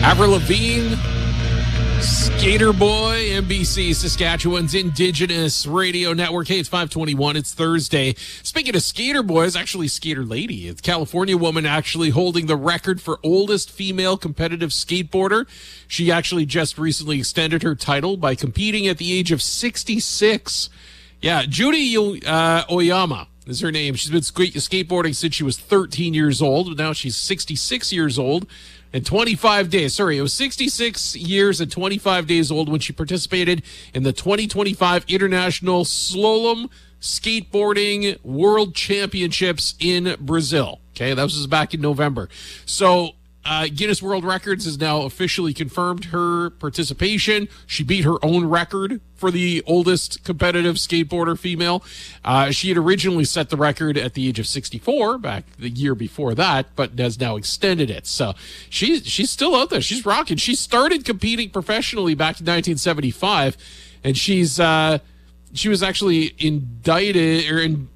Avril Lavigne, Skater Boy, NBC, Saskatchewan's Indigenous Radio Network. Hey, it's 5:21. It's Thursday. Speaking of Skater Boy, it's actually Skater Lady. It's a California woman actually holding the record for oldest female competitive skateboarder. She actually just recently extended her title by competing at the age of 66. Yeah, Judy Oyama is her name. She's been skateboarding since she was 13 years old. Now she's 66 years old. In 25 days, sorry, it was 66 years and 25 days old when she participated in the 2025 International Slalom Skateboarding World Championships in Brazil. Okay, that was back in November. So Guinness World Records has now officially confirmed her participation. She beat her own record for the oldest competitive skateboarder female. She had originally set the record at the age of 64 back the year before that, but has now extended it. So she's still out there. She's rocking. She started competing professionally back in 1975, and she was actually inducted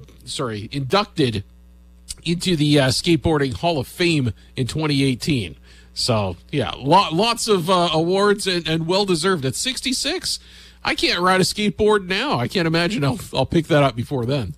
into the Skateboarding Hall of Fame in 2018. So, yeah, lots of awards and well-deserved. At 66, I can't ride a skateboard now. I can't imagine I'll pick that up before then.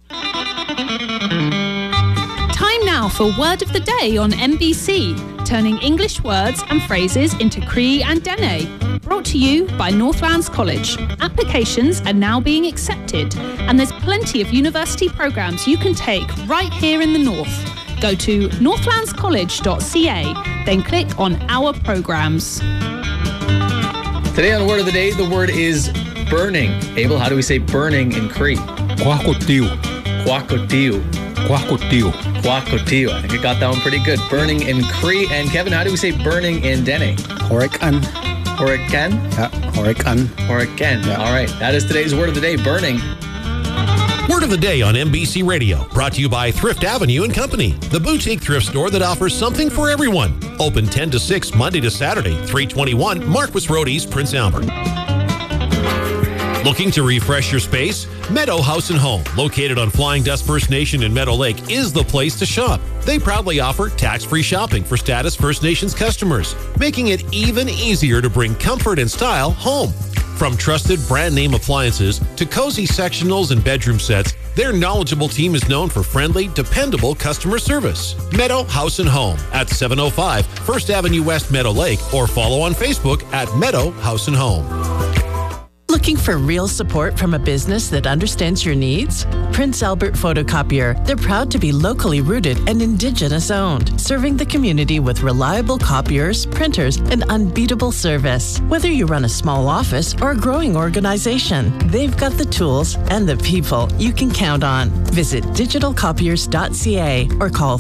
Time now for Word of the Day on NBC, turning English words and phrases into Cree and Dene. Brought to you by Northlands College. Applications are now being accepted, and there's plenty of university programs you can take right here in the North. Go to northlandscollege.ca, then click on Our Programs. Today on Word of the Day, the word is burning. Abel, how do we say burning in Cree? Quacotiu. Quacotiu. Quacotiu. Quacotiu. I think I got that one pretty good. Burning in Cree. And Kevin, how do we say burning in Dene? Horican. Horican? Yeah, horican. Horican. Yeah. All right. That is today's Word of the Day, burning. Word of the Day on NBC Radio, brought to you by Thrift Avenue and Company, the boutique thrift store that offers something for everyone. Open 10 to 6 Monday to Saturday, 321 Marquis Road East, Prince Albert. Looking to refresh your space? Meadow House and Home, located on Flying Dust First Nation in Meadow Lake, is the place to shop. They proudly offer tax-free shopping for Status First Nations customers, making it even easier to bring comfort and style home. From trusted brand name appliances to cozy sectionals and bedroom sets, their knowledgeable team is known for friendly, dependable customer service. Meadow House and Home at 705 First Avenue West, Meadow Lake, or follow on Facebook at Meadow House and Home. Looking for real support from a business that understands your needs? Prince Albert Photocopier. They're proud to be locally rooted and Indigenous owned, serving the community with reliable copiers, printers, and unbeatable service. Whether you run a small office or a growing organization, they've got the tools and the people you can count on. Visit digitalcopiers.ca or call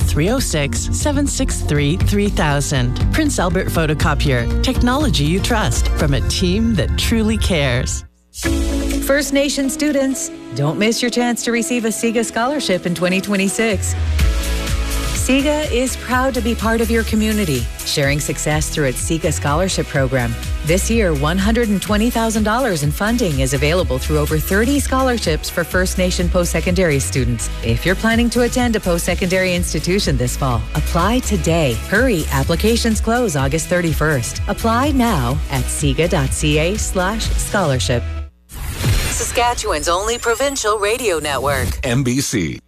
306-763-3000. Prince Albert Photocopier. Technology you trust from a team that truly cares. First Nation students, don't miss your chance to receive a SIGA scholarship in 2026. SIGA is proud to be part of your community, sharing success through its SIGA scholarship program. This year, $120,000 in funding is available through over 30 scholarships for First Nation post-secondary students. If you're planning to attend a post-secondary institution this fall, apply today. Hurry, applications close August 31st. Apply now at siga.ca/scholarship. Saskatchewan's only provincial radio network. NBC.